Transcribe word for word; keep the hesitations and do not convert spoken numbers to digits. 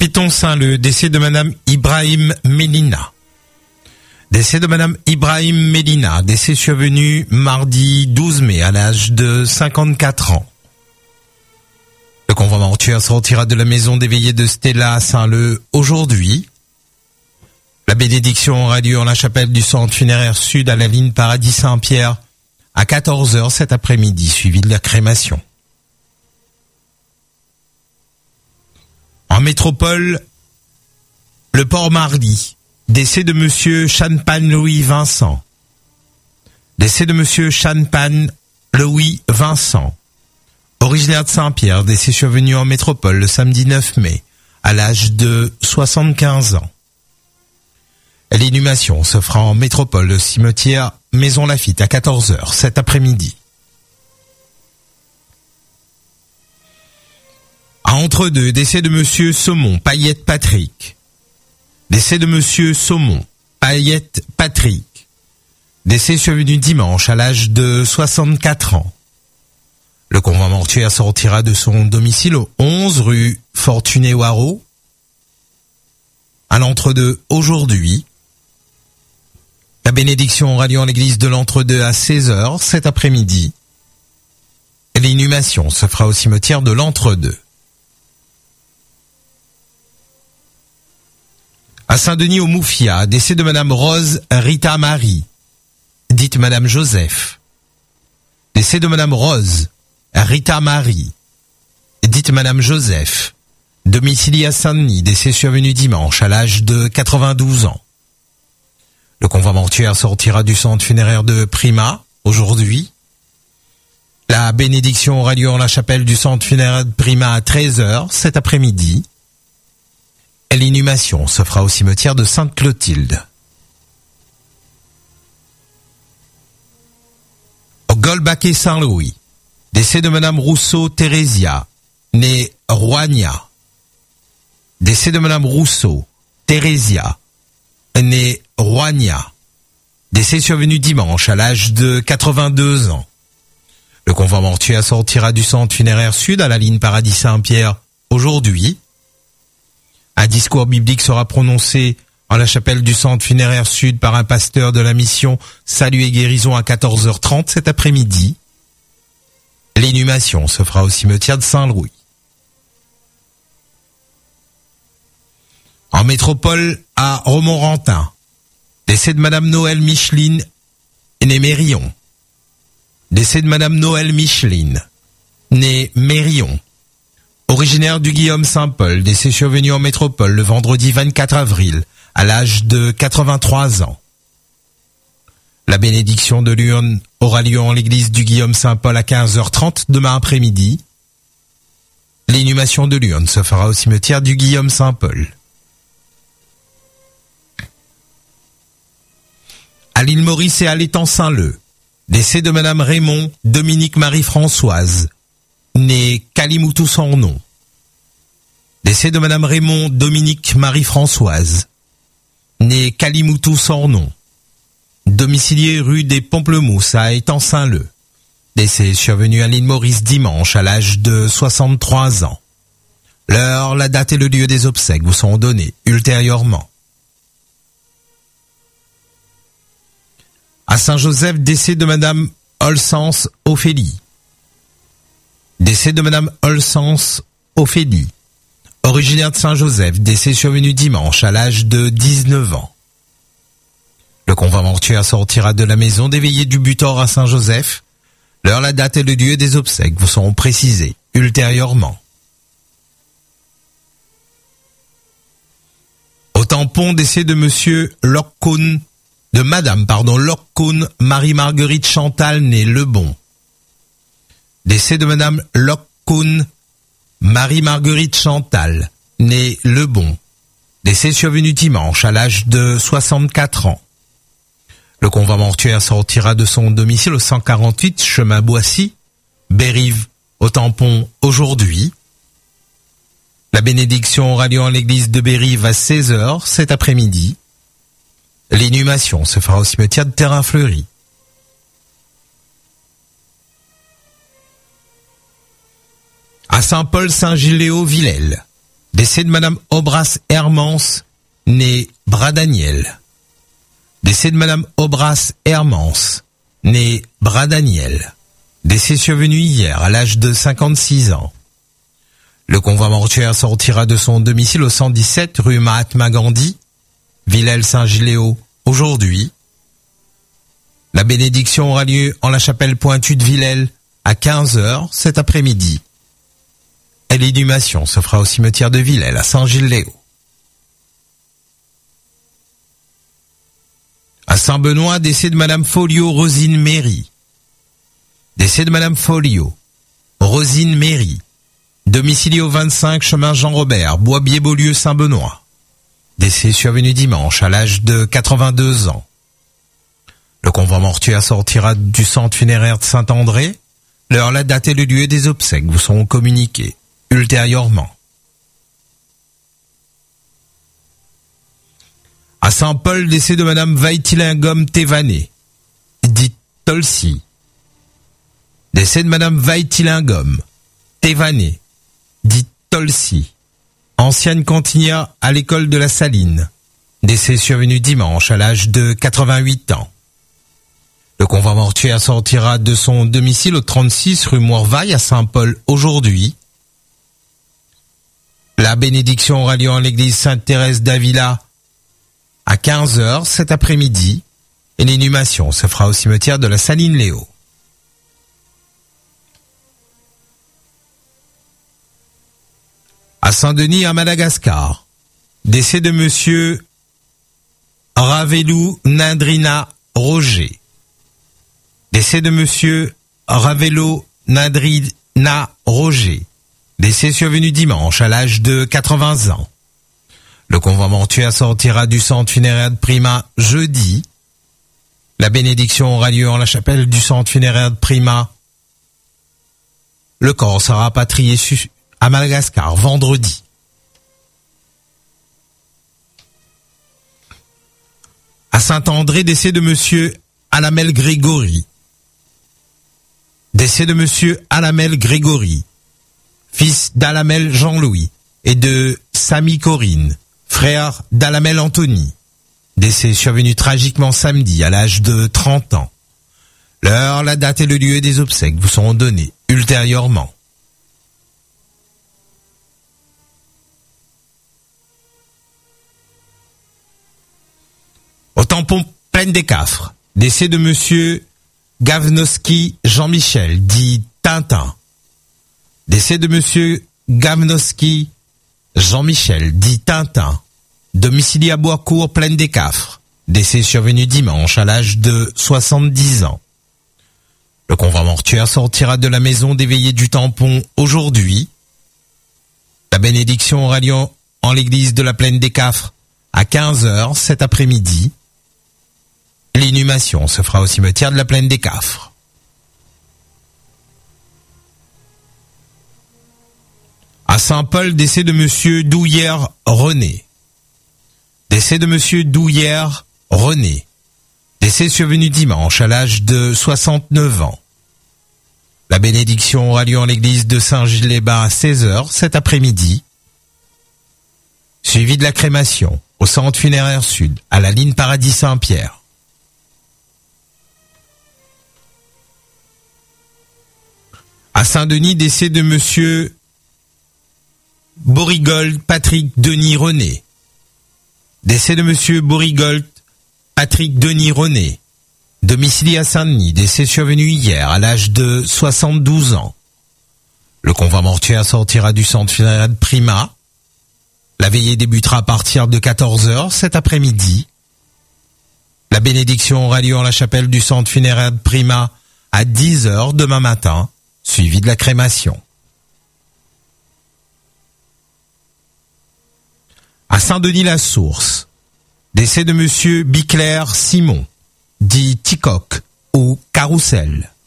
Piton-Saint, le décès de Madame Ibrahim Mélina. Décès de Madame Ibrahim Mélina, décès survenu mardi douze mai à l'âge de cinquante-quatre ans. Le convoi mortuaire sortira de la maison des veillées de Stella à Saint-Leu aujourd'hui. La bénédiction aura lieu en la chapelle du centre funéraire sud à la ligne Paradis-Saint-Pierre à quatorze heures cet après-midi, suivi de la crémation. En métropole, le Port-Marly, décès de monsieur Chanpan Louis Vincent. Décès de monsieur Chanpan Louis Vincent. Originaire de Saint-Pierre, décès survenu en métropole le samedi neuf mai, à l'âge de soixante-quinze ans. L'inhumation se fera en métropole au cimetière Maison Lafitte à quatorze heures cet après-midi. À Entre-deux, décès de monsieur Saumon Payette Patrick. Décès de monsieur Saumon Payette Patrick. Décès survenu dimanche à l'âge de soixante-quatre ans. Le convoi mortuaire sortira de son domicile au onze rue Fortuné-Waro à l'Entre-deux aujourd'hui. La bénédiction aura lieu en l'église de l'Entre-deux à seize heures cet après-midi. L'inhumation se fera au cimetière de l'Entre-deux. À Saint-Denis au Moufia, décès de Madame Rose Rita Marie, dite Madame Joseph. Décès de Madame Rose Rita Marie, dite Madame Joseph. Domiciliée à Saint-Denis, décès survenu dimanche à l'âge de quatre-vingt-douze ans. Le convoi mortuaire sortira du centre funéraire de Prima aujourd'hui. La bénédiction aura lieu en la chapelle du centre funéraire de Prima à treize heures cet après-midi. Et l'inhumation se fera au cimetière de Sainte-Clotilde. Au Golbaquet Saint-Louis, décès de Madame Rousseau Thérésia, née Roigna. Décès de Madame Rousseau Thérésia, née Roigna. Décès survenu dimanche à l'âge de quatre-vingt-deux ans. Le convoi mortuaire sortira du centre funéraire sud à la ligne Paradis-Saint-Pierre aujourd'hui. Un discours biblique sera prononcé en la chapelle du centre funéraire sud par un pasteur de la mission Salut et Guérison à quatorze heures trente cet après-midi. L'inhumation se fera au cimetière de Saint-Louis. En métropole à Romorantin, décès de Madame Noël Micheline, née Mérillon. Décès de Madame Noël Micheline, née Mérillon. Originaire du Guillaume Saint-Paul, décès survenu en métropole le vendredi vingt-quatre avril, à l'âge de quatre-vingt-trois ans. La bénédiction de l'urne aura lieu en l'église du Guillaume Saint-Paul à quinze heures trente demain après-midi. L'inhumation de l'urne se fera au cimetière du Guillaume Saint-Paul. À l'île Maurice et à l'étang Saint-Leu, décès de Madame Raymond Dominique Marie-Françoise, née Kalimoutou sans nom. Décès de Madame Raymond Dominique Marie-Françoise, née Kalimoutou sans nom. Domiciliée rue des Pamplemousses à Étang-Saint-Leu. Décès survenu à l'île Maurice dimanche à l'âge de soixante-trois ans. L'heure, la date et le lieu des obsèques vous seront donnés ultérieurement. À Saint-Joseph, décès de Madame Olsens Ophélie. Décès de Madame Olsens Ophélie. Originaire de Saint-Joseph, décès survenu dimanche à l'âge de dix-neuf ans. Le convoi mortuaire sortira de la maison des veillées du Butor à Saint-Joseph. L'heure, la date et le lieu des obsèques vous seront précisés ultérieurement. Au tampon, décès de Monsieur Loccoun, de Madame, pardon, Loccoun Marie-Marguerite Chantal, née Lebon. Décès de Madame Loccoun Marie-Marguerite Chantal, née Lebon. Décès survenu dimanche à l'âge de soixante-quatre ans. Le convoi mortuaire sortira de son domicile au cent quarante-huit chemin Boissy, Bérive, au tampon aujourd'hui. La bénédiction aura lieu en l'église de Bérive à seize heures cet après-midi. L'inhumation se fera au cimetière de Terrain-Fleuri. À Saint-Paul-Saint-Giléo-Villèle, Décès de madame Obras Hermance, née Bradaniel. Décès de madame Obras Hermance, née Bradaniel. Décès survenu hier à l'âge de cinquante-six ans. Le convoi mortuaire sortira de son domicile au cent dix-sept rue Mahatma Gandhi, Villers-Saint-Giléo, aujourd'hui. La bénédiction aura lieu en la chapelle Pointue de Villers à quinze heures cet après-midi. Et l'inhumation se fera au cimetière de Villers à Saint-Gilles-Léo. À Saint-Benoît, décès de madame Folio Rosine Méry. Décès de madame Folio Rosine Méry. Domicilié au vingt-cinq chemin Jean-Robert, Boisbier-Beaulieu, Saint-Benoît. Décès survenu dimanche à l'âge de quatre-vingt-deux ans. Le convoi mortuaire sortira du centre funéraire de Saint-André. L'heure, la date et le lieu des obsèques vous seront communiqués ultérieurement. À Saint-Paul, décès de madame Vaitilingom Tévané, dite Tolsi. Décès de madame Vaitilingom Tévané, dite Tolsi. Ancienne cantinière à l'école de la Saline. Décès survenu dimanche à l'âge de quatre-vingt-huit ans. Le convoi mortuaire sortira de son domicile au trente-six rue Morvaille à Saint-Paul aujourd'hui. La bénédiction aura lieu en l'église Sainte-Thérèse d'Avila à quinze heures cet après-midi et l'inhumation se fera au cimetière de la Saline-Léo. À Saint-Denis, à Madagascar, décès de monsieur Ravelou Nandrina Roger. Décès de monsieur Ravelo Nandrina Roger. Décès survenu dimanche à l'âge de quatre-vingts ans. Le convoi mortuaire sortira du centre funéraire de Prima jeudi. La bénédiction aura lieu en la chapelle du centre funéraire de Prima. Le corps sera rapatrié à Madagascar vendredi. À Saint-André, décès de monsieur Alamel Grégory. Décès de monsieur Alamel Grégory, fils d'Alamel Jean-Louis et de Samy Corinne, frère d'Alamel Anthony. Décès survenu tragiquement samedi à l'âge de trente ans. L'heure, la date et le lieu des obsèques vous seront donnés ultérieurement. Au tampon Plaine des Cafres, décès de monsieur Gavnoski Jean-Michel, dit Tintin. Décès de monsieur Gavnoski Jean-Michel, dit Tintin. Domicilié à Boiscourt, Plaine des Cafres. Décès survenu dimanche à l'âge de soixante-dix ans. Le convoi mortuaire sortira de la maison des veillées du tampon aujourd'hui. La bénédiction aura lieu en l'église de la Plaine des Cafres à quinze heures cet après-midi. L'inhumation se fera au cimetière de la Plaine des Cafres. À Saint-Paul, décès de monsieur Douillère René. Décès de monsieur Douillère René. Décès survenu dimanche à l'âge de soixante-neuf ans. La bénédiction aura lieu en l'église de Saint-Gilles-les-Bains à seize heures cet après-midi. Suivi de la crémation au centre funéraire sud, à la ligne Paradis-Saint-Pierre. À Saint-Denis, décès de monsieur Borigold Patrick Denis René. Décès de monsieur Borigold Patrick Denis René. Domicilié à Saint-Denis, décès survenu hier à l'âge de soixante-douze ans. Le convoi mortuaire sortira du centre funéraire de Prima. La veillée débutera à partir de quatorze heures cet après-midi. La bénédiction aura lieu en la chapelle du centre funéraire de Prima à dix heures demain matin, suivi de la crémation. À Saint-Denis-la-Source, décès de monsieur Biclair Simon, dit Ticoc ou Carrousel.